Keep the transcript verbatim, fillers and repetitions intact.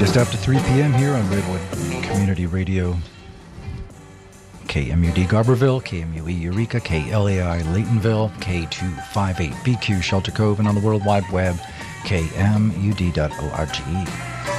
Just after three p.m. here on Redwood Community Radio. K M U D Garberville, K M U E Eureka, K L A I Laytonville, K two fifty-eight B Q Shelter Cove, and on the World Wide Web, K M U D dot org.